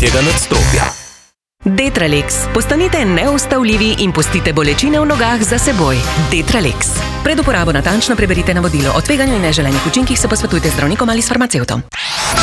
tretjega nadstropja. Detralex. Postanite neustavljivi in pustite bolečine v nogah za seboj. Detralex. Pred uporabo natančno preberite navodilo. O tveganju in neželenih učinkih se posvetujte z zdravnikom ali s farmacevtom.